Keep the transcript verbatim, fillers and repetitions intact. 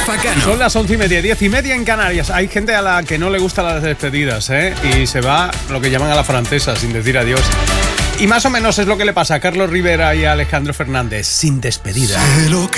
Rafa Cano. Son las once y media, diez y media en Canarias. Hay gente a la que no le gustan las despedidas, ¿eh? Y se va lo que llaman a la francesa, sin decir adiós. Y más o menos es lo que le pasa a Carlos Rivera y a Alejandro Fernández, sin despedida. Sé lo que